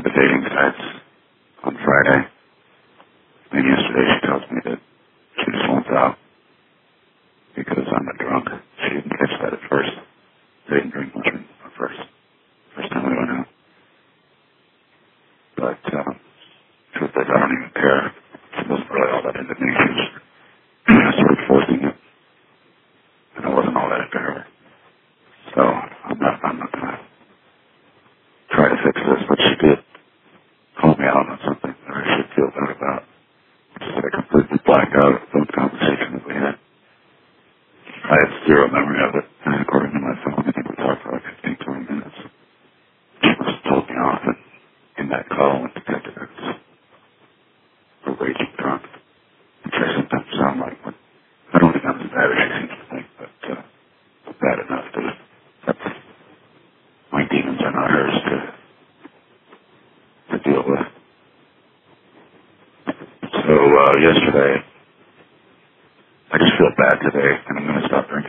the dating sites on Friday. And yesterday she tells me that she just wants out because I'm a drunk. She didn't catch that at first. They didn't drink much at first. First time we went out. But, truth is, I don't even care. She wasn't really all that into me. She was sort of forcing it. And I wasn't all that into her. So, I'm not gonna try to fix this, but she did call me out on something that I should feel bad about. Which is I completely blacked out of the conversation that we had. I had zero memory of it, and according to my phone, I think we talked for like 15, 20 minutes. She must have told me off, and in that call went to detectives for raging drunk, which I sometimes sound like, but I don't think I'm as bad as she seems to think, but bad enough that my demons are not hers to deal with. So yesterday, I just feel bad today, and I'm going to stop drinking.